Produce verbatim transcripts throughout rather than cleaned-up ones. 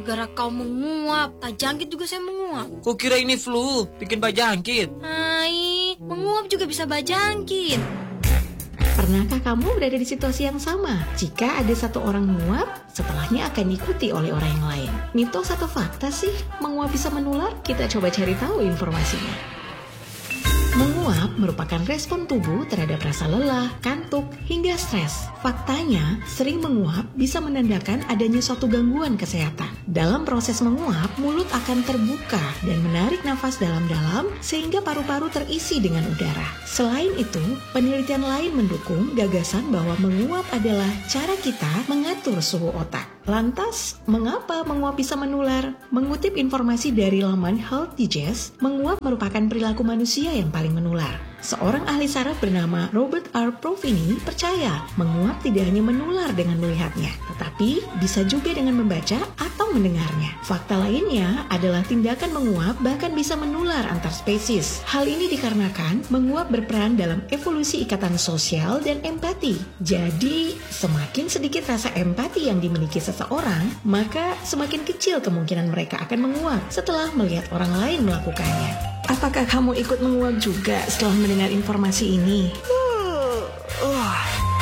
gara-gara kau menguap. Tak jangkit juga saya menguap. Kok kira ini flu, bikin bajangkit? Hai, menguap juga bisa bajangkit. Pernahkah kamu berada di situasi yang sama? Jika ada satu orang menguap, setelahnya akan diikuti oleh orang yang lain. Mitos atau fakta sih menguap bisa menular? Kita coba cari tahu informasinya. Menguap merupakan respon tubuh terhadap rasa lelah, kantuk, hingga stres. Faktanya, sering menguap bisa menandakan adanya suatu gangguan kesehatan. Dalam proses menguap, mulut akan terbuka dan menarik nafas dalam-dalam sehingga paru-paru terisi dengan udara. Selain itu, penelitian lain mendukung gagasan bahwa menguap adalah cara kita mengatur suhu otak. Lantas, mengapa menguap bisa menular? Mengutip informasi dari laman Health Digest, menguap merupakan perilaku manusia yang paling menular. Seorang ahli saraf bernama Robert R. Provini percaya menguap tidak hanya menular dengan melihatnya, tetapi bisa juga dengan membaca atau mendengarnya. Fakta lainnya adalah tindakan menguap bahkan bisa menular antar spesies. Hal ini dikarenakan menguap berperan dalam evolusi ikatan sosial dan empati. Jadi, semakin sedikit rasa empati yang dimiliki seseorang, maka semakin kecil kemungkinan mereka akan menguap setelah melihat orang lain melakukannya. Apakah kamu ikut menguap juga setelah mendengar informasi ini? Uh, uh.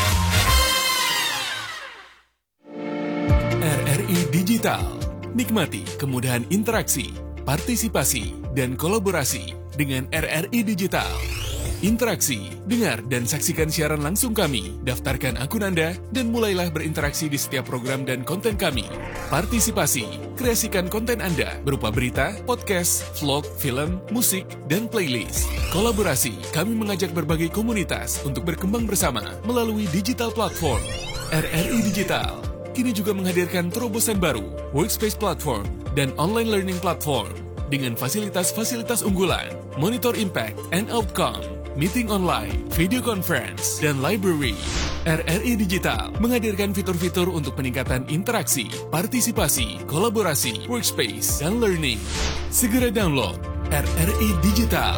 R R I Digital. Nikmati kemudahan interaksi, partisipasi, dan kolaborasi dengan R R I Digital. Interaksi, dengar dan saksikan siaran langsung kami, daftarkan akun Anda, dan mulailah berinteraksi di setiap program dan konten kami. Partisipasi, kreasikan konten Anda berupa berita, podcast, vlog, film, musik, dan playlist. Kolaborasi, kami mengajak berbagai komunitas untuk berkembang bersama melalui digital platform. R R I Digital kini juga menghadirkan terobosan baru, workspace platform, dan online learning platform dengan fasilitas-fasilitas unggulan, monitor impact and outcome, meeting online, video conference, dan library. R R I Digital menghadirkan fitur-fitur untuk peningkatan interaksi, partisipasi, kolaborasi, workspace, dan learning. Segera download R R I Digital.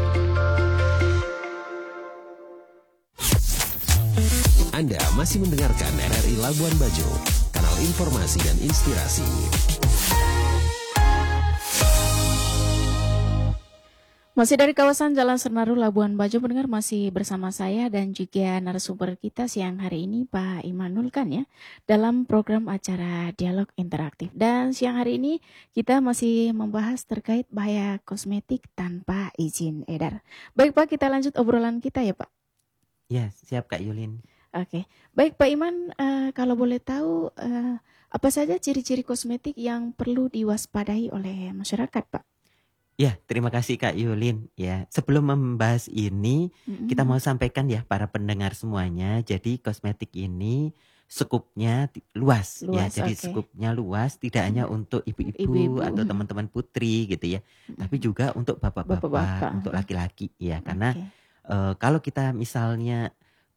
Anda masih mendengarkan R R I Labuan Bajo, kanal informasi dan inspirasi. Masih dari kawasan Jalan Senaru Labuan Bajo, pendengar masih bersama saya dan juga narasumber kita siang hari ini Pak Imanul kan ya, dalam program acara Dialog Interaktif. Dan siang hari ini kita masih membahas terkait bahaya kosmetik tanpa izin edar. Baik Pak, kita lanjut obrolan kita ya Pak. Ya, siap Kak Yulin. Oke, baik Pak Iman, uh, kalau boleh tahu uh, apa saja ciri-ciri kosmetik yang perlu diwaspadai oleh masyarakat Pak? Ya, terima kasih Kak Yulin. Ya, sebelum membahas ini, mm-hmm. kita mau sampaikan ya para pendengar semuanya. Jadi kosmetik ini skupnya luas, luas ya. Jadi okay. skupnya luas, tidak mm-hmm. hanya untuk ibu-ibu, ibu-ibu atau teman-teman putri gitu ya, mm-hmm. tapi juga untuk bapak-bapak, bapak-bapak. Untuk laki-laki ya. Karena okay. uh, kalau kita misalnya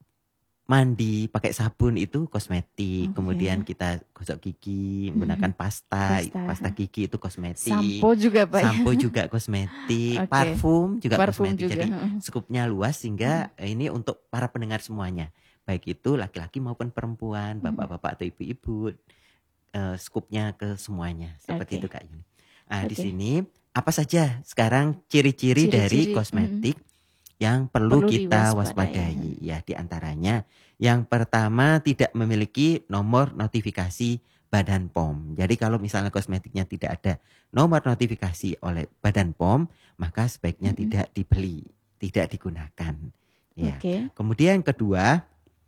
mandi pakai sabun itu kosmetik, okay. kemudian kita gosok gigi menggunakan pasta, pasta, pasta gigi itu kosmetik. Sampo juga Pak. Sampo juga kosmetik, okay. parfum juga parfum kosmetik. Juga. Jadi skupnya luas sehingga hmm. ini untuk para pendengar semuanya, baik itu laki-laki maupun perempuan, bapak-bapak atau ibu-ibu, uh, skupnya ke semuanya seperti okay. itu Kak Yuni. Nah okay. di sini apa saja sekarang ciri-ciri, ciri-ciri dari kosmetik? Hmm. Yang perlu, perlu kita waspadai ya, di antaranya yang pertama tidak memiliki nomor notifikasi Badan P O M. Jadi kalau misalnya kosmetiknya tidak ada nomor notifikasi oleh Badan P O M, maka sebaiknya mm-hmm. tidak dibeli, tidak digunakan. Ya. Okay. Kemudian kedua,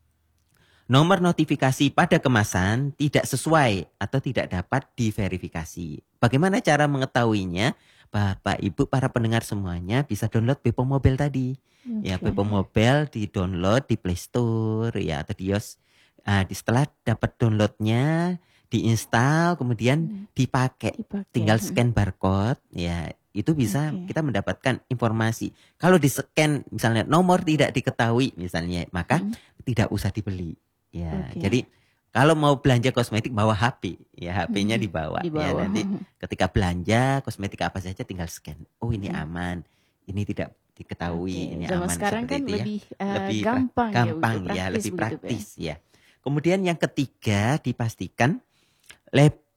nomor notifikasi pada kemasan tidak sesuai atau tidak dapat diverifikasi. Bagaimana cara mengetahuinya? Bapak, Ibu, para pendengar semuanya bisa download B P O M Mobile tadi. Okay. Ya, B P O M Mobile di-download di Play Store ya atau di iOS. Uh, di setelah dapat downloadnya, diinstal, kemudian hmm. dipakai. dipakai. Tinggal scan barcode ya. Itu bisa okay. kita mendapatkan informasi. Kalau di-scan misalnya nomor tidak diketahui misalnya, maka hmm. tidak usah dibeli. Ya, okay. Jadi kalau mau belanja kosmetik bawa H P, ya H P-nya dibawa. dibawa. Ya, nanti ketika belanja kosmetik apa saja tinggal scan. Oh ini aman, ini tidak diketahui, okay. ini Zaman aman sekarang seperti kan itu lebih, ya. Uh, lebih gampang, gampang ya, ya, lebih praktis ya. ya. Kemudian yang ketiga dipastikan lab,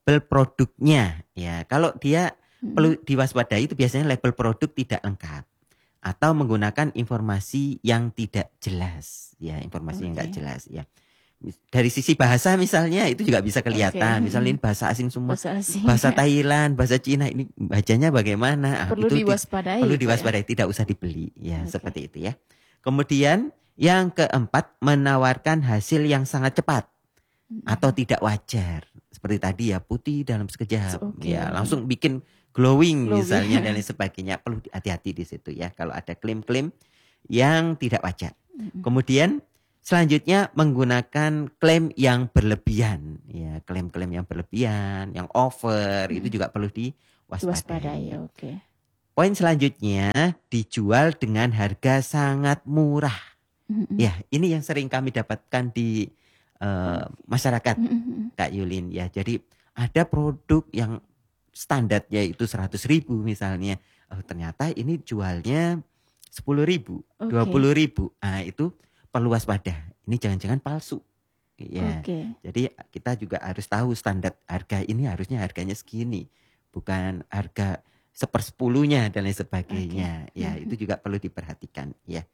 label produknya. Ya, kalau dia Mm-mm. perlu diwaspadai itu biasanya label produk tidak lengkap atau menggunakan informasi yang tidak jelas. Ya, informasi yang Oke. nggak jelas. Ya, dari sisi bahasa misalnya itu juga bisa kelihatan. Oke. Misalnya ini bahasa asing semua, Bahasa asing. bahasa Thailand, bahasa Cina, ini bacanya bagaimana? Ah, Perlu itu ti- diwaspadai. perlu Pak, ya? diwaspadai, tidak usah dibeli. Ya, Oke. seperti itu ya. Kemudian yang keempat, menawarkan hasil yang sangat cepat Mm-mm. atau tidak wajar. Seperti tadi ya, putih dalam sekejap. Oke. Ya, langsung bikin glowing, Glowing. misalnya dan lain sebagainya. Perlu hati-hati di situ ya kalau ada klaim-klaim yang tidak wajar. Mm-mm. Kemudian selanjutnya menggunakan klaim yang berlebihan. Ya, klaim-klaim yang berlebihan, yang over, itu Mm-mm. juga perlu Diwaspadai. diwaspadai. Oke. Poin selanjutnya, dijual dengan harga sangat murah. Mm-mm. Ya, ini yang sering kami dapatkan di eh, masyarakat, Mm-mm. Kak Yulin. Ya, jadi ada produk yang standarnya itu seratus ribu misalnya. Oh, ternyata ini jualnya sepuluh ribu, Oke. dua puluh ribu. Nah, itu perlu waspada. Ini jangan-jangan palsu. Ya, Oke. jadi kita juga harus tahu standar harga ini harusnya harganya segini, bukan harga sepersepuluhnya dan lain sebagainya. Ya, Mhm. itu juga perlu diperhatikan. Ya.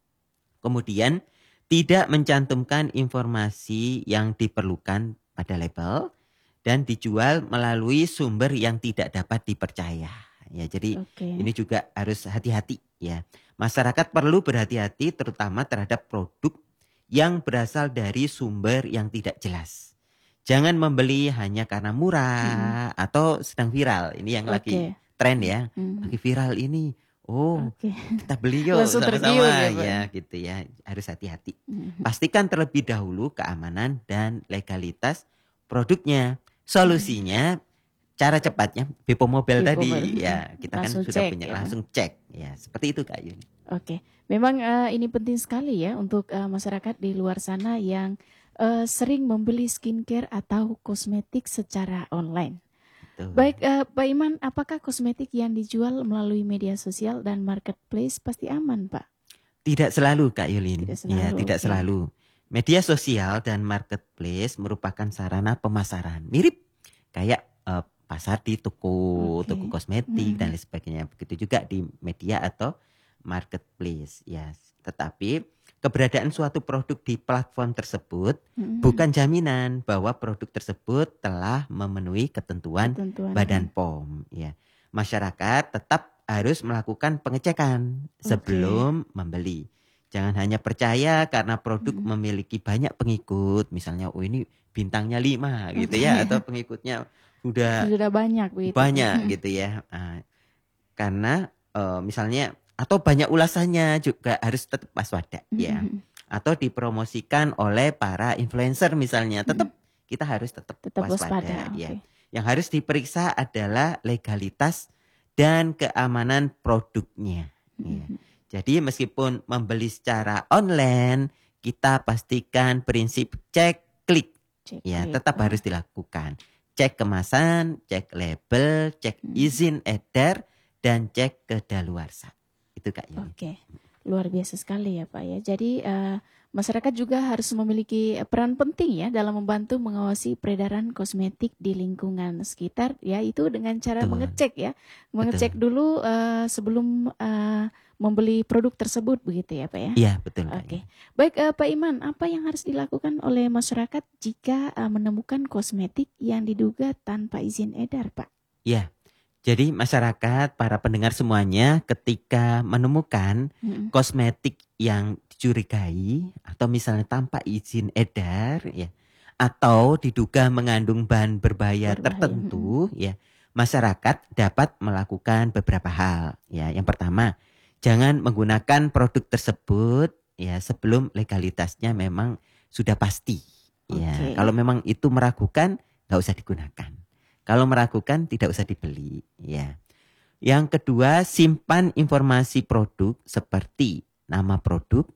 Kemudian tidak mencantumkan informasi yang diperlukan pada label dan dijual melalui sumber yang tidak dapat dipercaya. Ya, jadi Oke. ini juga harus hati-hati ya. Masyarakat perlu berhati-hati terutama terhadap produk yang berasal dari sumber yang tidak jelas. Jangan membeli hanya karena murah atau sedang viral. Ini yang lagi Oke. tren ya. Mm. Lagi viral ini. Oh, Oke. kita beli yuk Langsung sama-sama tergiur ya, Pak? ya gitu ya. Harus hati-hati. Mhm. Pastikan terlebih dahulu keamanan dan legalitas produknya. Solusinya cara cepatnya B P O M Mobile B P O tadi Mobile. ya, kita Langsung kan sudah cek punya ya. langsung cek ya. Seperti itu Kak Yuni. Oke, memang eh, ini penting sekali ya untuk eh, masyarakat di luar sana yang eh, sering membeli skincare atau kosmetik secara online. Tuh. Baik, eh, Pak Iman, apakah kosmetik yang dijual melalui media sosial dan marketplace pasti aman, Pak? Tidak selalu Kak Yulin. Tidak Ya, selalu, tidak oke. selalu. Media sosial dan marketplace merupakan sarana pemasaran. Mirip kayak eh, pasar di toko, Oke. toko kosmetik Mhm. dan lain sebagainya. Begitu juga di media atau marketplace. Ya, tetapi keberadaan suatu produk di platform tersebut Mhm. bukan jaminan bahwa produk tersebut telah memenuhi ketentuan Ketentuan. Badan P O M. Ya, masyarakat tetap harus melakukan pengecekan sebelum membeli. Jangan hanya percaya karena produk Mhm. memiliki banyak pengikut, misalnya oh ini bintangnya lima gitu ya, atau pengikutnya udah Sudah banyak begitu. banyak gitu ya. Ah, karena eh, misalnya atau banyak ulasannya juga harus tetap waspada ya. Mhm. Atau dipromosikan oleh para influencer misalnya, tetap kita harus tetap, Tetap waspada, waspada. ya. Oke. Yang harus diperiksa adalah legalitas dan keamanan produknya. Ya. Mhm. Jadi meskipun membeli secara online, kita pastikan prinsip cek klik Cek ya klik. tetap Oh, harus dilakukan. Cek kemasan, cek label, cek Hmm. izin edar dan cek kedaluarsa. Itu Kak Yuni. Oke, luar biasa sekali ya Pak ya. Jadi eh, masyarakat juga harus memiliki peran penting ya dalam membantu mengawasi peredaran kosmetik di lingkungan sekitar, yaitu dengan cara Betul. mengecek ya, mengecek dulu eh, sebelum eh, membeli produk tersebut begitu ya Pak ya. Iya betul Kak Oke, Yuni. baik eh, Pak Iman, apa yang harus dilakukan oleh masyarakat jika eh, menemukan kosmetik yang diduga tanpa izin edar Pak? Iya. Jadi masyarakat, para pendengar semuanya ketika menemukan Mm-mm. kosmetik yang dicurigai atau misalnya tanpa izin edar ya atau diduga mengandung bahan berbahaya, Berbahaya, tertentu ya, masyarakat dapat melakukan beberapa hal ya. Yang pertama, jangan menggunakan produk tersebut ya sebelum legalitasnya memang sudah pasti ya. Oke. Kalau memang itu meragukan, nggak usah digunakan. Kalau meragukan tidak usah dibeli ya. Yang kedua, simpan informasi produk seperti nama produk,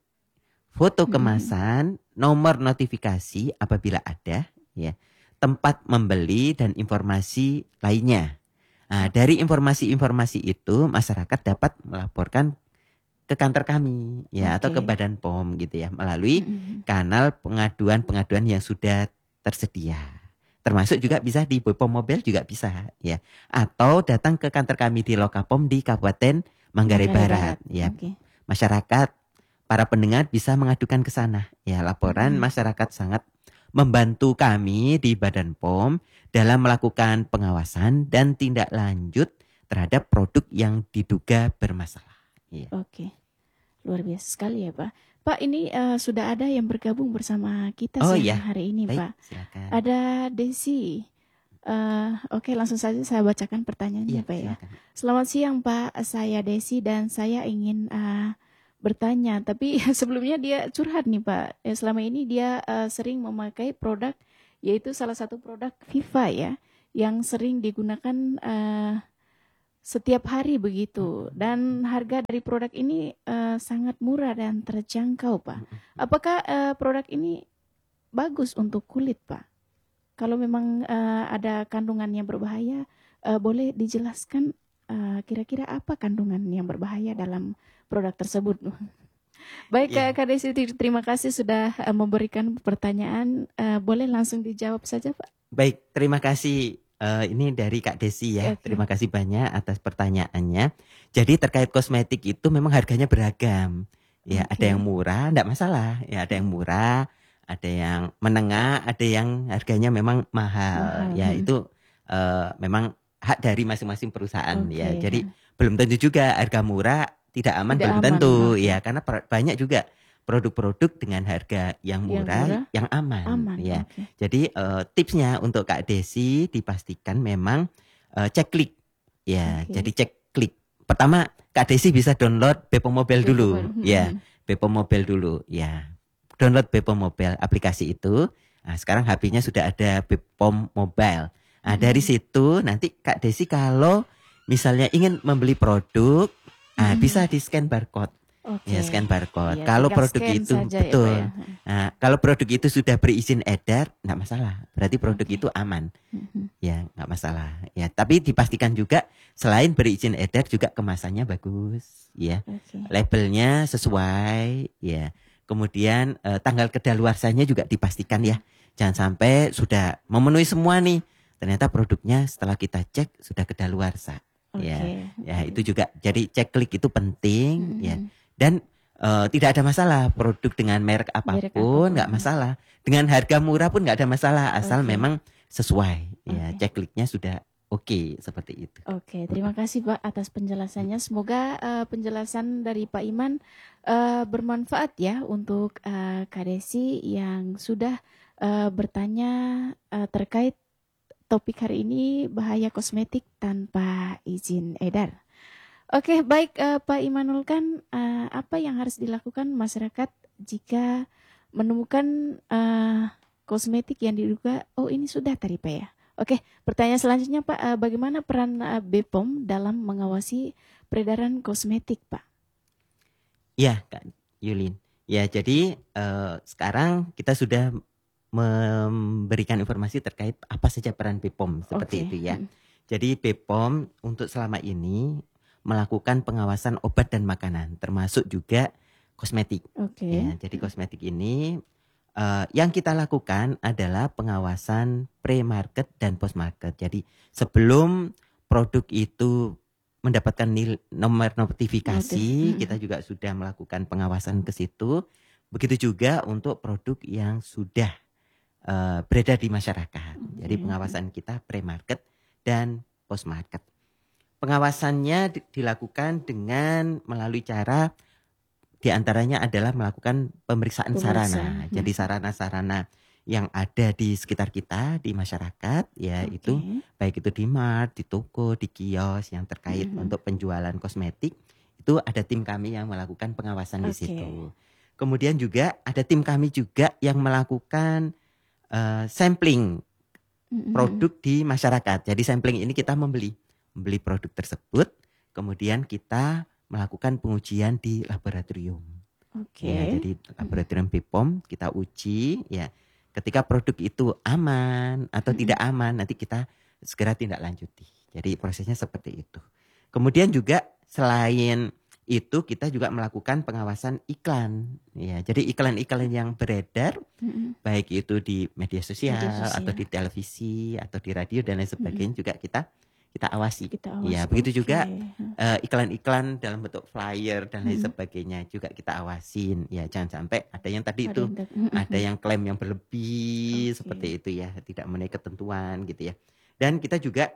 foto Hmm. kemasan, nomor notifikasi apabila ada ya, tempat membeli dan informasi lainnya. Nah, dari informasi-informasi itu masyarakat dapat melaporkan ke kantor kami ya atau ke Oke. Badan P O M gitu ya melalui Mm-mm. kanal pengaduan-pengaduan yang sudah tersedia. Termasuk juga bisa di Bepom Mobile juga bisa ya. Atau datang ke kantor kami di Lokapom di Kabupaten Manggarai, Manggarai Barat, Barat. ya. Oke. Masyarakat, para pendengar bisa mengadukan ke sana. Ya, laporan Hmm. masyarakat sangat membantu kami di Badan P O M dalam melakukan pengawasan dan tindak lanjut terhadap produk yang diduga bermasalah. Ya. Oke. Luar biasa sekali ya, Pak. Pak, ini eh, sudah ada yang bergabung bersama kita Oh, siang iya. hari ini, Baik, Pak. silakan. Ada Desi. Eh, Oke, langsung saja saya bacakan pertanyaannya, Iya, Pak ya. silakan. Selamat siang, Pak. Saya Desi dan saya ingin eh, bertanya. Tapi sebelumnya dia curhat nih, Pak. Eh, selama ini dia eh, sering memakai produk, yaitu salah satu produk Viva ya, yang sering digunakan eh, setiap hari begitu. Dan harga dari produk ini eh, sangat murah dan terjangkau, Pak. Apakah eh, produk ini bagus untuk kulit, Pak? Kalau memang eh, ada kandungan yang berbahaya, eh, boleh dijelaskan eh, kira-kira apa kandungan yang berbahaya dalam produk tersebut? Baik, Iya. Kak Desi, terima kasih sudah eh, memberikan pertanyaan. Eh, boleh langsung dijawab saja, Pak? Baik, terima kasih. Eh, ini dari Kak Desi ya. Oke. Terima kasih banyak atas pertanyaannya. Jadi terkait kosmetik itu memang harganya beragam. Ya, Oke. ada yang murah, enggak masalah. Ya, ada yang murah, ada yang menengah, ada yang harganya memang mahal. Mahal, Ya, hmm. itu eh, memang hak dari masing-masing perusahaan ya. Oke. Jadi belum tentu juga harga murah tidak aman, Tidak belum aman, tentu oke. ya, karena per- banyak juga produk-produk dengan harga yang Yang murah, murah, yang aman, Aman, ya. oke. Jadi eh, tipsnya untuk Kak Desi dipastikan memang eh, cek klik ya. Oke. Jadi cek klik. Pertama Kak Desi bisa download Bepom Mobile Bepom dulu Mobile, ya. hmm. Bepom Mobile dulu ya. Download Bepom Mobile aplikasi itu. Nah, sekarang H P-nya sudah ada Bepom Mobile. Nah, Hmm. dari situ nanti Kak Desi kalau misalnya ingin membeli produk, ah, Hmm. bisa di scan barcode. Oke. Ya, scan barcode. Iya, Kalau tinggal produk scan itu saja ya, Pak, betul. ya. Nah, kalau produk itu sudah berizin edar, enggak masalah. Berarti produk Oke. itu aman. Mhm. Ya, enggak masalah. Ya, tapi dipastikan juga selain berizin edar juga kemasannya bagus, ya. Oke. Labelnya sesuai, ya. Kemudian eh, tanggal kedaluarsanya juga dipastikan ya. Jangan sampai sudah memenuhi semua nih. Ternyata produknya setelah kita cek sudah kedaluarsa. Ya. Oke. Ya, itu juga. Jadi cek klik itu penting, Mhm. ya. Dan eh, tidak ada masalah produk dengan merek Merek apapun, apapun. nggak masalah. Dengan harga murah pun nggak ada masalah, asal Oke. memang sesuai. Ya, Oke. cek kliknya sudah oke seperti itu. Oke, terima kasih Pak atas penjelasannya. Semoga eh, penjelasan dari Pak Iman eh, bermanfaat ya untuk eh, Kak Desi yang sudah eh, bertanya eh, terkait topik hari ini, bahaya kosmetik tanpa izin edar. Oke, baik eh, Pak Imanul, kan eh, apa yang harus dilakukan masyarakat jika menemukan eh, kosmetik yang diduga, oh ini sudah tadi Pak ya. Oke, pertanyaan selanjutnya Pak, eh, bagaimana peran eh, Bepom dalam mengawasi peredaran kosmetik Pak? Ya, Kak Yulin. Ya, jadi eh, sekarang kita sudah memberikan informasi terkait apa saja peran Bepom seperti Oke. itu ya. Mm. Jadi Bepom untuk selama ini melakukan pengawasan obat dan makanan, termasuk juga kosmetik. Oke. Ya, jadi kosmetik ini eh, yang kita lakukan adalah pengawasan pre-market dan post-market. Jadi sebelum produk itu mendapatkan nil, nomor notifikasi, Notif. kita juga sudah melakukan pengawasan ke situ. Begitu juga untuk produk yang sudah eh, beredar di masyarakat. Jadi Oke. pengawasan kita pre-market dan post-market. Pengawasannya di- dilakukan dengan melalui cara diantaranya adalah melakukan pemeriksaan, Pemeriksaan. sarana. Jadi sarana-sarana yang ada di sekitar kita, di masyarakat, ya Oke. itu baik itu di mart, di toko, di kios yang terkait Mhm. untuk penjualan kosmetik, itu ada tim kami yang melakukan pengawasan di Oke. situ. Kemudian juga ada tim kami juga yang melakukan eh, sampling Mhm. produk di masyarakat. Jadi sampling ini kita membeli, membeli produk tersebut, kemudian kita melakukan pengujian di laboratorium. Oke. Ya, jadi laboratorium Bepom kita uji, ya. Ketika produk itu aman atau Mm-mm. tidak aman, nanti kita segera tindak lanjuti. Jadi prosesnya seperti itu. Kemudian juga selain itu kita juga melakukan pengawasan iklan. Ya, jadi iklan-iklan yang beredar, Mm-mm. baik itu di media sosial, Media sosial. atau di televisi atau di radio dan lain sebagainya juga kita kita awasi. Kita awasi. Ya, begitu juga Oke. eh, iklan-iklan dalam bentuk flyer dan lain Mm-mm. sebagainya juga kita awasin. Ya, jangan sampai ada yang tadi Ada itu yang tak- Mm-mm. ada yang klaim yang berlebih Oke. seperti itu ya, tidak memenuhi ketentuan gitu ya. Dan kita juga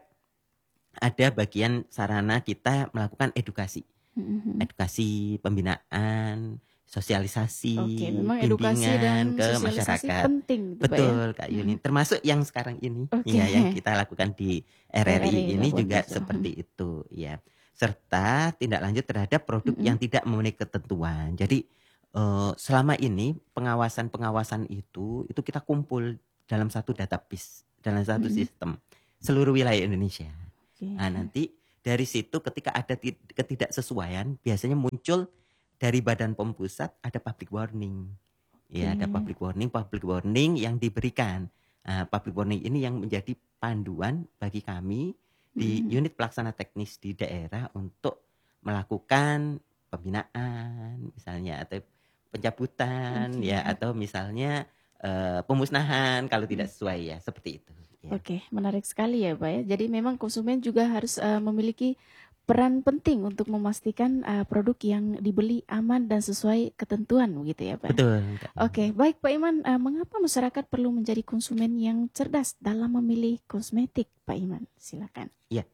ada bagian sarana kita melakukan edukasi, Mm-mm. edukasi pembinaan, sosialisasi, Oke, memang edukasi dan bimbingan ke sosialisasi masyarakat. penting gitu, Pak, ya. Betul Kak Yuni, termasuk yang sekarang ini Oke. ya yang kita lakukan di R R I R R I ini Labuan juga Bajo. seperti itu ya. Serta tindak lanjut terhadap produk Mm-mm. yang tidak memenuhi ketentuan. Jadi eh, selama ini pengawasan-pengawasan itu itu kita kumpul dalam satu database, dalam satu Mm-mm. sistem seluruh wilayah Indonesia. Oke. Nah, nanti dari situ ketika ada ti- ketidaksesuaian biasanya muncul dari Badan P O M pusat ada public warning. Ya, ada Oke. public warning, public warning yang diberikan. Nah, public warning ini yang menjadi panduan bagi kami di Mm-mm. unit pelaksana teknis di daerah untuk melakukan pembinaan misalnya atau pencabutan Oke. ya atau misalnya eh, pemusnahan kalau tidak sesuai ya seperti itu. Ya. Oke, menarik sekali ya, Pak ya. Jadi memang konsumen juga harus eh, memiliki peran penting untuk memastikan eh, produk yang dibeli aman dan sesuai ketentuan begitu ya, Pak. Betul. Kak. Oke, baik Pak Iman, eh, mengapa masyarakat perlu menjadi konsumen yang cerdas dalam memilih kosmetik, Pak Iman? Silakan.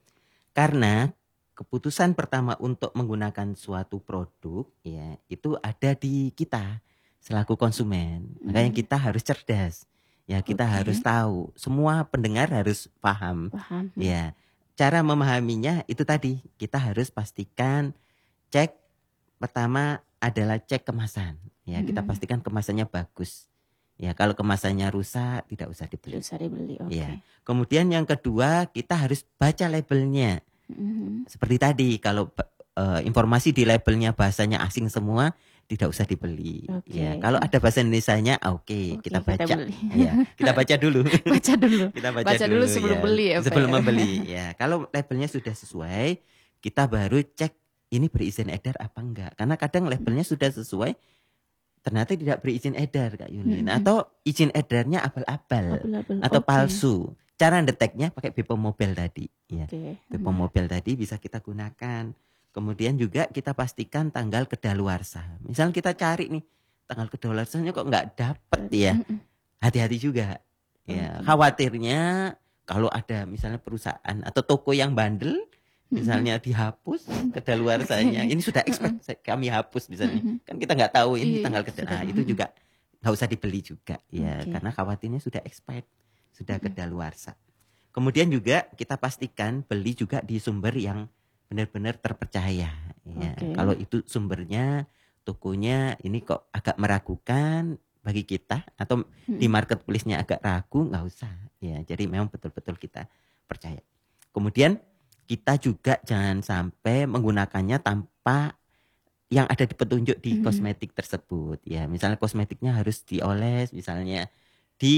Karena keputusan pertama untuk menggunakan suatu produk ya itu ada di kita selaku konsumen. Makanya Mm. kita harus cerdas. Ya, kita Oke. harus tahu. Semua pendengar harus paham. Paham. Ya, cara memahaminya itu tadi kita harus pastikan cek pertama adalah cek kemasan. Ya, kita Mm-mm. pastikan kemasannya bagus. Ya, kalau kemasannya rusak tidak usah dibeli. Tidak usah dibeli. Oke. Iya. Kemudian yang kedua kita harus baca labelnya. Mhm. Seperti tadi kalau eh, informasi di labelnya bahasanya asing semua tidak usah dibeli. Oke. Ya, kalau ada bahasa Indonesianya oke Oke, kita kita baca. beli. Ya, kita baca dulu. Baca dulu. kita baca, Baca dulu sebelum ya. beli ya, Pak, Sebelum ya. membeli ya. Kalau labelnya sudah sesuai, kita baru cek ini berizin edar apa enggak. Karena kadang labelnya sudah sesuai ternyata tidak berizin edar Kak Yulin. Mm-mm. Atau izin edarnya abal-abal Abel-abel. atau Oke. palsu. Cara deteknya pakai B P O M Mobile tadi ya. Oke. B P O M Mobile tadi bisa kita gunakan. Kemudian juga kita pastikan tanggal kedaluarsa. Misal kita cari nih tanggal kedaluarsanya kok nggak dapet ya. Mm-mm. Hati-hati juga. Ya, Oke. khawatirnya kalau ada misalnya perusahaan atau toko yang bandel misalnya dihapus kedaluarsanya. Ini sudah expect kami hapus misalnya. Mm-mm. Kan kita nggak tahu ini Iya, tanggal sudah. kedaluarsa. Nah, itu juga nggak usah dibeli juga ya Oke. karena khawatirnya sudah expect, sudah Mm-mm. kedaluarsa. Kemudian juga kita pastikan beli juga di sumber yang benar-benar terpercaya. Ya. Oke. Kalau itu sumbernya, tokonya ini kok agak meragukan bagi kita atau di Mm-mm. marketplace-nya agak ragu, nggak usah. Ya, jadi memang betul-betul kita percaya. Kemudian kita juga jangan sampai menggunakannya tanpa yang ada di petunjuk di Mm-mm. kosmetik tersebut. Ya, misalnya kosmetiknya harus dioles, misalnya di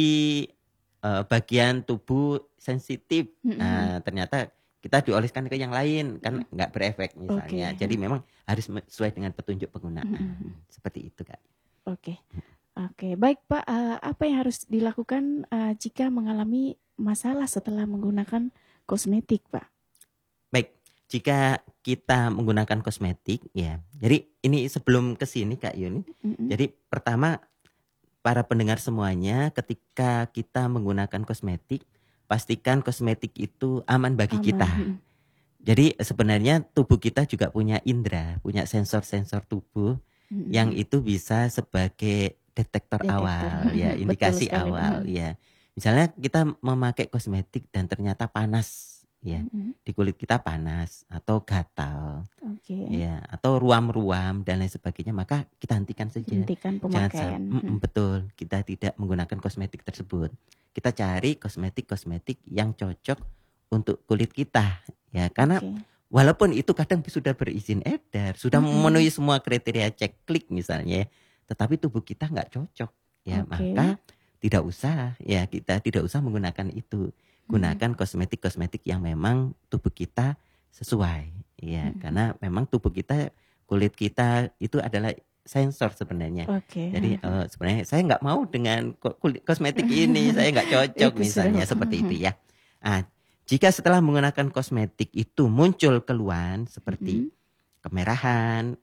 eh, bagian tubuh sensitif. Mm-mm. Nah, ternyata kita dioleskan ke yang lain kan nggak berefek misalnya. Oke. Jadi memang harus sesuai dengan petunjuk penggunaan. Mm-mm. Seperti itu Kak. Oke. Oke, baik Pak, Eh, apa yang harus dilakukan eh, jika mengalami masalah setelah menggunakan kosmetik, Pak? Baik, jika kita menggunakan kosmetik ya. Jadi ini sebelum ke sini Kak Yuni. Mm-mm. Jadi pertama para pendengar semuanya ketika kita menggunakan kosmetik pastikan kosmetik itu aman bagi Aman. kita. Mm-mm. Jadi sebenarnya tubuh kita juga punya indera, punya sensor-sensor tubuh Mm-mm. yang itu bisa sebagai detektor, Detektor. awal ya, Betul indikasi sekali. awal Mm. ya. Misalnya kita memakai kosmetik dan ternyata panas ya, Mm-mm. di kulit kita panas atau gatal Oke. ya, atau ruam-ruam dan lain sebagainya, maka kita hentikan saja. Hentikan Jangan pemakaian. sam- Mm-mm, betul, kita tidak menggunakan kosmetik tersebut. Kita cari kosmetik-kosmetik yang cocok untuk kulit kita ya, karena Oke. walaupun itu kadang sudah berizin edar, sudah Mm-mm. memenuhi semua kriteria cek klik misalnya, tetapi tubuh kita nggak cocok, ya Oke. maka tidak usah, ya kita tidak usah menggunakan itu. Gunakan kosmetik-kosmetik yang memang tubuh kita sesuai, ya Mm-mm. karena memang tubuh kita kulit kita itu adalah sensor sebenarnya. Oke. Jadi uh, sebenarnya saya nggak mau dengan kulit kosmetik ini, saya nggak cocok Itu misalnya sudah. seperti itu ya. Ah, jika setelah menggunakan kosmetik itu muncul keluhan seperti Mm-mm. kemerahan,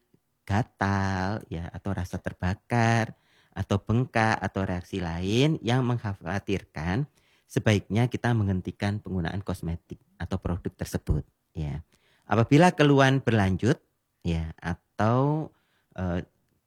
gatal, ya atau rasa terbakar, atau bengkak atau reaksi lain yang mengkhawatirkan, sebaiknya kita menghentikan penggunaan kosmetik atau produk tersebut. Ya, apabila keluhan berlanjut, ya atau eh,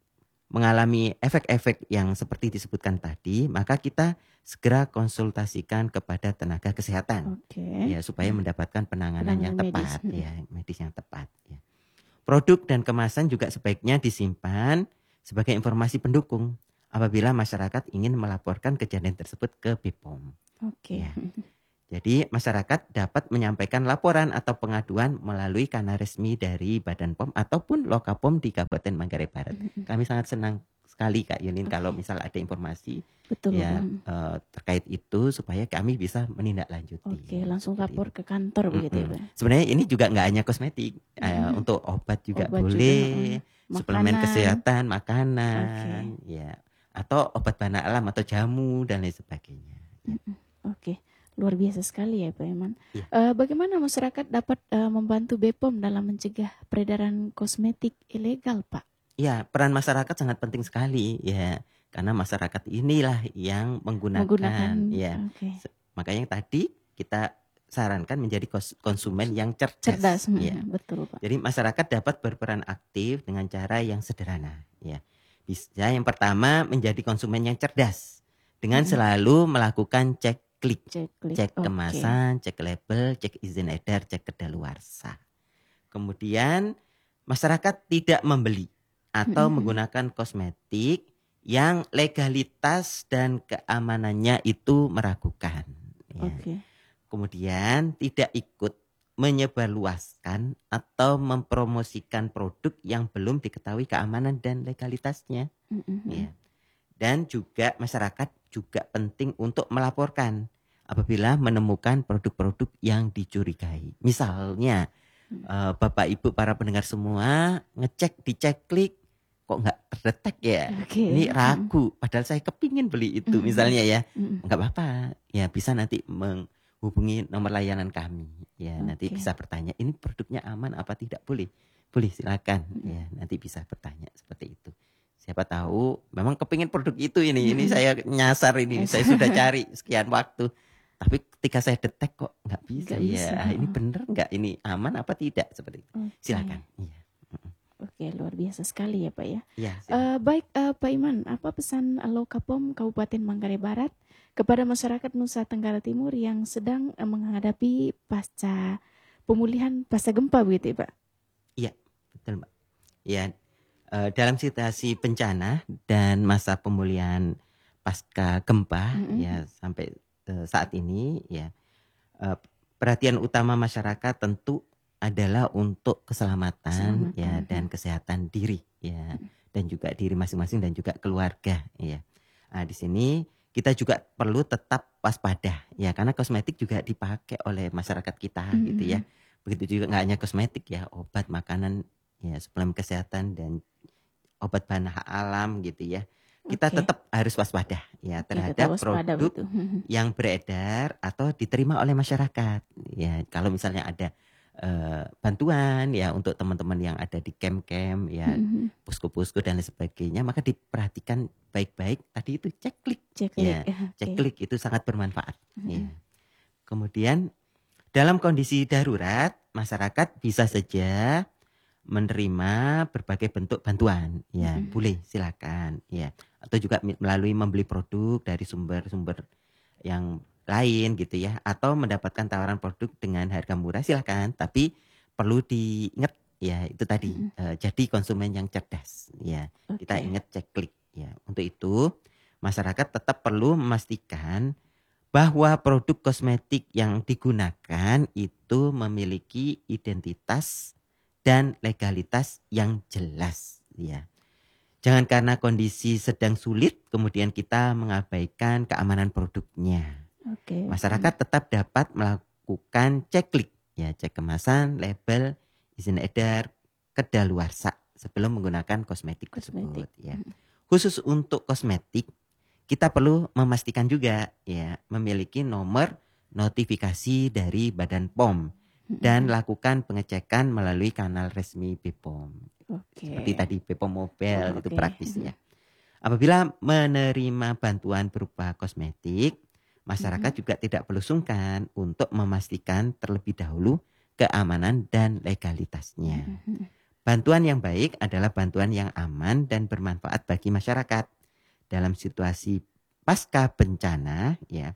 mengalami efek-efek yang seperti disebutkan tadi, maka kita segera konsultasikan kepada tenaga kesehatan, Oke. ya supaya mendapatkan penanganan yang Penanganan medis. tepat, Mm. ya medis yang tepat. Ya. Produk dan kemasan juga sebaiknya disimpan sebagai informasi pendukung apabila masyarakat ingin melaporkan kejadian tersebut ke B P O M. Oke. Ya. Jadi masyarakat dapat menyampaikan laporan atau pengaduan melalui kanal resmi dari Badan P O M ataupun Lokapom di Kabupaten Manggarai Barat. Mm-mm. Kami sangat senang sekali Kak Yunin Oke. kalau misal ada informasi Betul. ya Mm. eh, terkait itu supaya kami bisa menindaklanjuti. Oke, langsung Seperti lapor itu. ke kantor begitu ya, Mm-mm. Pak? Sebenarnya ini juga nggak hanya kosmetik, eh, Mm-mm. untuk obat juga Obat juga, boleh, mm. suplemen Makanan. kesehatan, makanan, ya atau obat bahan alam atau jamu dan lain sebagainya. Ya. Mm-mm. Oke, luar biasa sekali ya Pak Iman. Ya. Eh, bagaimana masyarakat dapat eh, membantu B P O M dalam mencegah peredaran kosmetik ilegal, Pak? Ya, peran masyarakat sangat penting sekali ya, karena masyarakat inilah yang menggunakan, Menggunakan, ya. oke. Se- Makanya tadi kita sarankan menjadi kos- konsumen yang cerdas. Cerdas, mm, Ya. betul Pak. Jadi masyarakat dapat berperan aktif dengan cara yang sederhana ya. Bisa yang pertama menjadi konsumen yang cerdas dengan Mm-mm. selalu melakukan cek klik, Cek klik, cek oke. kemasan, cek label, cek izin edar, cek kedaluarsa. Kemudian masyarakat tidak membeli atau Mm-mm. menggunakan kosmetik yang legalitas dan keamanannya itu meragukan. Ya. Oke. Kemudian tidak ikut menyebarluaskan atau mempromosikan produk yang belum diketahui keamanan dan legalitasnya. Mm-mm. Ya. Dan juga masyarakat juga penting untuk melaporkan apabila menemukan produk-produk yang dicurigai. Misalnya eh, Bapak Ibu para pendengar semua ngecek dicek klik kok nggak terdetek ya. Oke. Ini ragu padahal saya kepingin beli itu Mm-mm. misalnya ya. Mm-mm. Nggak apa-apa. Ya bisa nanti menghubungi nomor layanan kami. Ya nanti Oke. bisa bertanya ini produknya aman apa tidak, boleh. Boleh silakan. Mm-mm. Ya nanti bisa bertanya seperti itu. Siapa tahu memang kepingin produk itu ini. Ini saya nyasar ini. Saya sudah cari sekian waktu. Tapi ketika saya detek kok nggak bisa. Nggak bisa. Ya ini bener nggak, ini aman apa tidak, seperti itu. Oke. Silakan. Iya. Oke, luar biasa sekali ya Pak ya. Iya. silakan. Eh, baik eh, Pak Iman, apa pesan Lokapom Kabupaten Manggarai Barat kepada masyarakat Nusa Tenggara Timur yang sedang eh, menghadapi pasca pemulihan pasca gempa begitu ya Pak? Betul Mbak. Ya eh, dalam situasi bencana dan masa pemulihan pasca gempa Mm-mm. ya sampai eh, saat ini ya eh, perhatian utama masyarakat tentu adalah untuk keselamatan, Keselamatan, ya mm. dan kesehatan diri ya dan juga diri masing-masing dan juga keluarga ya. Nah, di sini kita juga perlu tetap waspada ya karena kosmetik juga dipakai oleh masyarakat kita Mm-mm. gitu ya. Begitu juga nggak hanya kosmetik ya, obat, makanan, ya suplemen kesehatan dan obat bahan alam gitu ya. Kita Oke. tetap harus waspada ya Oke, terhadap tetap waspada produk begitu. yang beredar atau diterima oleh masyarakat. Ya kalau misalnya ada eh, bantuan ya untuk teman-teman yang ada di camp-camp ya, Mm-mm. posko-posko dan lain sebagainya, maka diperhatikan baik-baik. Tadi itu cek klik, Cek ya, klik. cek Oke. klik itu sangat bermanfaat. Mm-mm. Ya. Kemudian dalam kondisi darurat, masyarakat bisa saja menerima berbagai bentuk bantuan, ya Mm-mm. boleh silakan, ya atau juga mi- melalui membeli produk dari sumber-sumber yang lain gitu ya, atau mendapatkan tawaran produk dengan harga murah silakan, tapi perlu diingat ya itu tadi Mm-mm. eh, jadi konsumen yang cerdas, ya kita Oke. ingat cek klik, ya untuk itu masyarakat tetap perlu memastikan bahwa produk kosmetik yang digunakan itu memiliki identitas dan legalitas yang jelas ya. Jangan karena kondisi sedang sulit kemudian kita mengabaikan keamanan produknya. Oke. Masyarakat tetap dapat melakukan cek klik ya, cek kemasan, label, izin edar, kedaluarsa sebelum menggunakan kosmetik, Kosmetik. tersebut ya. Khusus untuk kosmetik, kita perlu memastikan juga ya memiliki nomor notifikasi dari Badan P O M dan lakukan pengecekan melalui kanal resmi B P O M. Oke. Seperti tadi B P O M Mobile Oh, itu oke. praktis ya. Apabila menerima bantuan berupa kosmetik, masyarakat juga tidak perlu sungkan untuk memastikan terlebih dahulu keamanan dan legalitasnya. Bantuan yang baik adalah bantuan yang aman dan bermanfaat bagi masyarakat. Dalam situasi pasca bencana ya,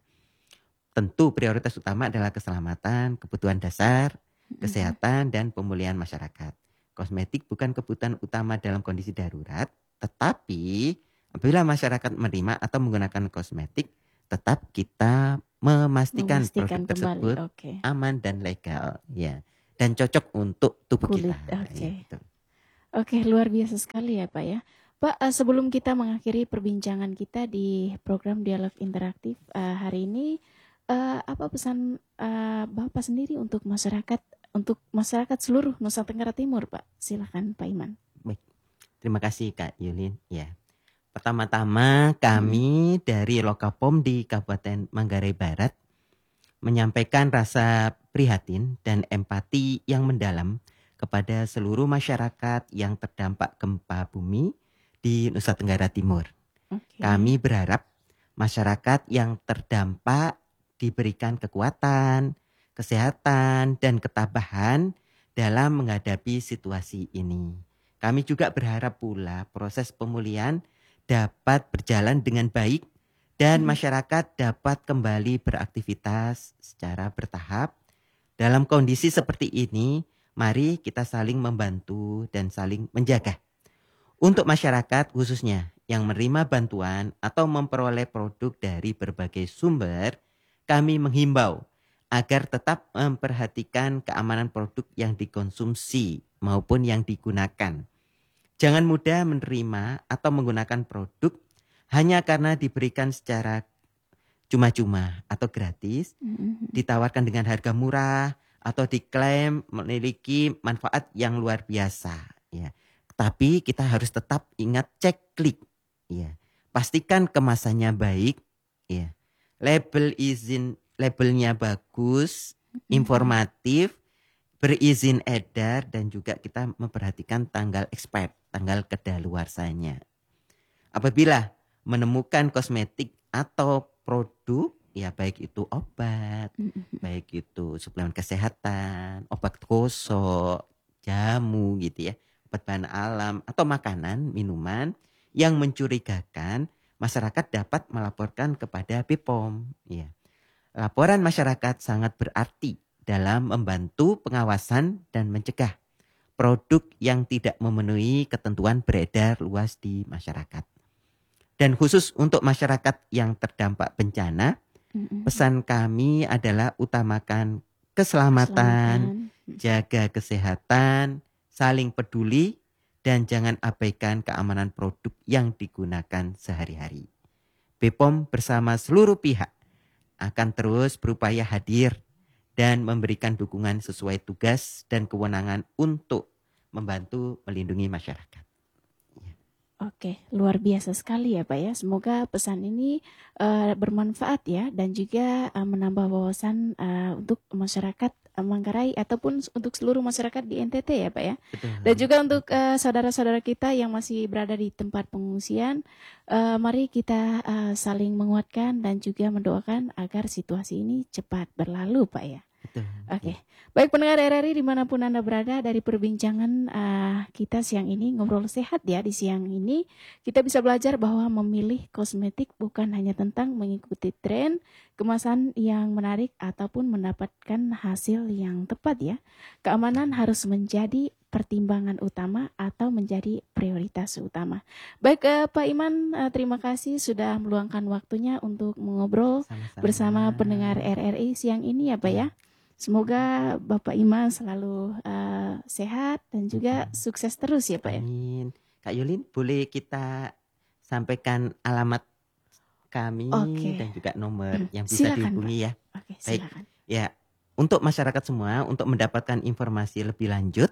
tentu prioritas utama adalah keselamatan, kebutuhan dasar, kesehatan, dan pemulihan masyarakat. Kosmetik bukan kebutuhan utama dalam kondisi darurat, tetapi apabila masyarakat menerima atau menggunakan kosmetik, tetap kita memastikan, Memastikan produk kembali. tersebut Oke. aman dan legal ya, dan cocok untuk tubuh Kulit, kita. oke. Ya, gitu. Oke, luar biasa sekali ya Pak ya. Pak, eh, sebelum kita mengakhiri perbincangan kita di program Dialog Interaktif eh, hari ini, eh, apa pesan eh, Bapak sendiri untuk masyarakat, untuk masyarakat seluruh Nusa Tenggara Timur, Pak? Silakan Pak Iman. Baik, terima kasih Kak Yulin. Ya, pertama-tama kami dari Lokapom di Kabupaten Manggarai Barat menyampaikan rasa prihatin dan empati yang mendalam kepada seluruh masyarakat yang terdampak gempa bumi di Nusa Tenggara Timur. Oke. Kami berharap masyarakat yang terdampak diberikan kekuatan, kesehatan, dan ketabahan dalam menghadapi situasi ini. Kami juga berharap pula proses pemulihan dapat berjalan dengan baik dan masyarakat dapat kembali beraktivitas secara bertahap. Dalam kondisi seperti ini, mari kita saling membantu dan saling menjaga. Untuk masyarakat khususnya yang menerima bantuan atau memperoleh produk dari berbagai sumber, kami menghimbau agar tetap memperhatikan keamanan produk yang dikonsumsi maupun yang digunakan. Jangan mudah menerima atau menggunakan produk hanya karena diberikan secara cuma-cuma atau gratis, ditawarkan dengan harga murah, atau diklaim memiliki manfaat yang luar biasa. Ya. Tapi kita harus tetap ingat cek klik. Ya. Pastikan kemasannya baik. Ya. Label izin, labelnya bagus, informatif, berizin edar, dan juga kita memperhatikan tanggal expired, tanggal kedaluarsanya. Apabila menemukan kosmetik atau produk, ya baik itu obat, baik itu suplemen kesehatan, obat gosok, jamu gitu ya, obat bahan alam atau makanan, minuman yang mencurigakan, masyarakat dapat melaporkan kepada B P O M. Ya. Laporan masyarakat sangat berarti dalam membantu pengawasan dan mencegah produk yang tidak memenuhi ketentuan beredar luas di masyarakat. Dan khusus untuk masyarakat yang terdampak bencana, pesan kami adalah utamakan keselamatan, jaga kesehatan, saling peduli, dan jangan abaikan keamanan produk yang digunakan sehari-hari. B P O M bersama seluruh pihak akan terus berupaya hadir dan memberikan dukungan sesuai tugas dan kewenangan untuk membantu melindungi masyarakat. Oke, luar biasa sekali ya Pak ya. Semoga pesan ini uh, bermanfaat ya dan juga uh, menambah wawasan uh, untuk masyarakat uh, Manggarai ataupun untuk seluruh masyarakat di N T T ya Pak ya. Betul. Dan juga untuk uh, saudara-saudara kita yang masih berada di tempat pengungsian, uh, mari kita uh, saling menguatkan dan juga mendoakan agar situasi ini cepat berlalu Pak ya. Betul. Oke, baik pendengar R R I dimanapun Anda berada, dari perbincangan uh, kita siang ini, ngobrol sehat ya di siang ini, kita bisa belajar bahwa memilih kosmetik bukan hanya tentang mengikuti tren, kemasan yang menarik ataupun mendapatkan hasil yang tepat ya. Keamanan harus menjadi pertimbangan utama atau menjadi prioritas utama. Baik uh, Pak Iman, uh, terima kasih sudah meluangkan waktunya untuk mengobrol Sama-sama. bersama pendengar R R I siang ini ya Pak ya. Semoga Bapak Iman selalu uh, sehat dan juga sukses terus ya Pak ya. Amin. Kak Yulin, boleh kita sampaikan alamat kami Oke. dan juga nomor yang bisa Silakan, dihubungi ya. Oke, Baik. silakan. Ya, untuk masyarakat semua untuk mendapatkan informasi lebih lanjut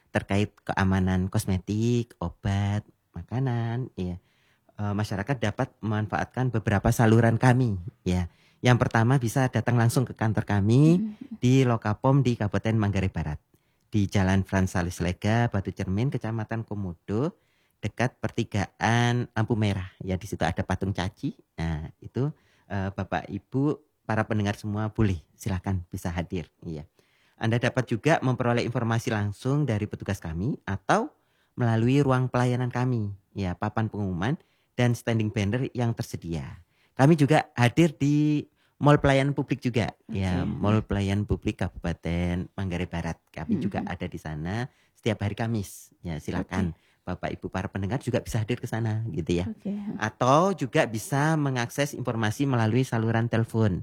terkait keamanan kosmetik, obat, makanan, ya. E, masyarakat dapat memanfaatkan beberapa saluran kami, ya. Yang pertama bisa datang langsung ke kantor kami hmm. di Lokapom di Kabupaten Manggarai Barat, di Jalan Fransalis Lega, Batu Cermin, Kecamatan Komodo, dekat pertigaan lampu merah. Ya, di situ ada patung caci. Nah, itu e, Bapak Ibu para pendengar semua boleh, silakan bisa hadir. Iya. Anda dapat juga memperoleh informasi langsung dari petugas kami atau melalui ruang pelayanan kami, ya, papan pengumuman dan standing banner yang tersedia. Kami juga hadir di Mall Pelayanan Publik juga, okay. ya, Mall Pelayanan Publik Kabupaten Manggarai Barat. Kami mm-hmm. juga ada di sana setiap hari Kamis. Ya, silakan. Okay. Bapak Ibu para pendengar juga bisa hadir ke sana, gitu ya. Okay. Atau juga bisa mengakses informasi melalui saluran telepon.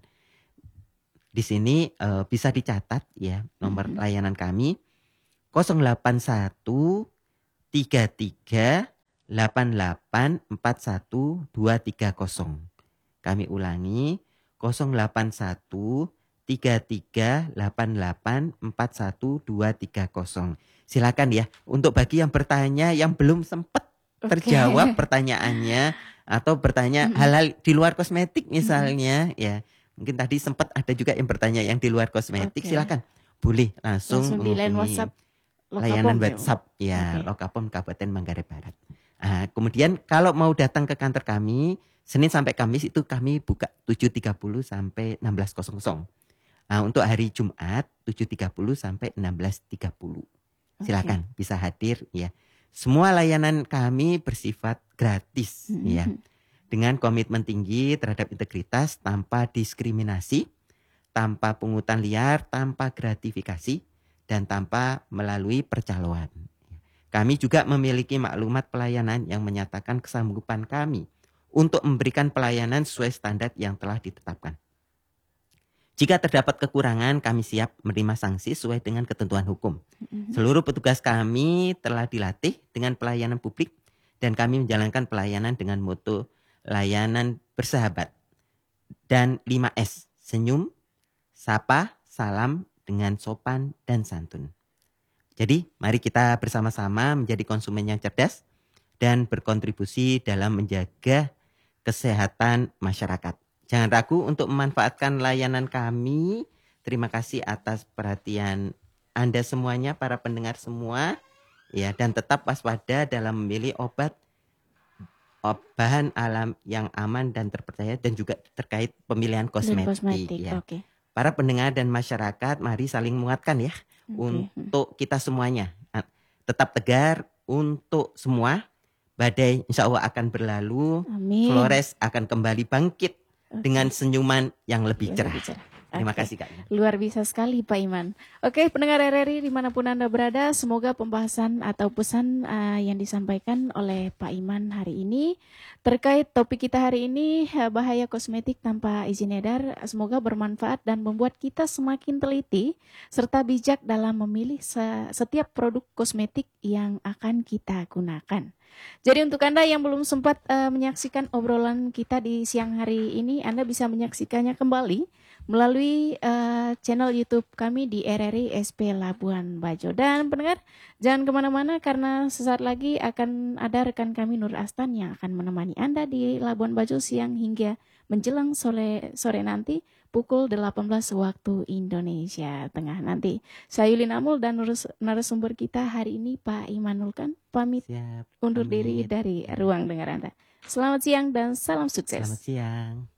Di sini uh, bisa dicatat ya nomor mm-hmm. layanan kami nol delapan satu tiga tiga delapan delapan empat satu dua tiga nol. Kami ulangi nol delapan satu tiga tiga delapan delapan empat satu dua tiga nol. Silakan ya untuk bagi yang bertanya yang belum sempat okay. terjawab pertanyaannya atau bertanya mm-hmm. hal-hal di luar kosmetik misalnya mm-hmm. ya. Mungkin tadi sempat ada juga yang bertanya yang di luar kosmetik, okay. silakan boleh langsung, langsung di line WhatsApp layanan WhatsApp ya, okay. Lokapom Kabupaten Manggarai Barat. Nah, kemudian kalau mau datang ke kantor kami Senin sampai Kamis itu kami buka tujuh tiga puluh sampai enam belas. Nah, untuk hari Jumat tujuh tiga puluh sampai enam belas tiga puluh. Silakan okay. bisa hadir ya. Semua layanan kami bersifat gratis mm-hmm. ya. Dengan komitmen tinggi terhadap integritas tanpa diskriminasi, tanpa pungutan liar, tanpa gratifikasi, dan tanpa melalui percaloan. Kami juga memiliki maklumat pelayanan yang menyatakan kesanggupan kami untuk memberikan pelayanan sesuai standar yang telah ditetapkan. Jika terdapat kekurangan, kami siap menerima sanksi sesuai dengan ketentuan hukum. Seluruh petugas kami telah dilatih dengan pelayanan publik dan kami menjalankan pelayanan dengan moto layanan bersahabat dan lima S, senyum, sapa, salam dengan sopan dan santun. Jadi mari kita bersama-sama menjadi konsumen yang cerdas dan berkontribusi dalam menjaga kesehatan masyarakat. Jangan ragu untuk memanfaatkan layanan kami. Terima kasih atas perhatian Anda semuanya, para pendengar semua, ya, dan tetap waspada dalam memilih obat bahan alam yang aman dan terpercaya dan juga terkait pemilihan kosmetik, kosmetik ya. Okay. Para pendengar dan masyarakat mari saling menguatkan ya okay. untuk kita semuanya. Tetap tegar untuk semua. Badai insya Allah akan berlalu. Amin. Flores akan kembali bangkit okay. dengan senyuman yang lebih cerah. Lebih cerah. Terima okay. kasih Kak. Luar biasa sekali Pak Iman. Oke, pendengar R R I dimanapun Anda berada, semoga pembahasan atau pesan uh, yang disampaikan oleh Pak Iman hari ini terkait topik kita hari ini, bahaya kosmetik tanpa izin edar, semoga bermanfaat dan membuat kita semakin teliti serta bijak dalam memilih se- setiap produk kosmetik yang akan kita gunakan. Jadi untuk Anda yang belum sempat uh, menyaksikan obrolan kita di siang hari ini, Anda bisa menyaksikannya kembali melalui uh, channel YouTube kami di R R I S P Labuan Bajo. Dan pendengar, jangan kemana-mana karena sesaat lagi akan ada rekan kami Nur Astan yang akan menemani Anda di Labuan Bajo siang hingga menjelang sore, sore nanti pukul delapan belas waktu Indonesia Tengah nanti. Saya Yulin Amul dan narasumber kita hari ini Pak Imanul kan pamit Siap, undur pamit. diri dari ruang dengar Anda. Selamat siang dan salam sukses. Selamat siang.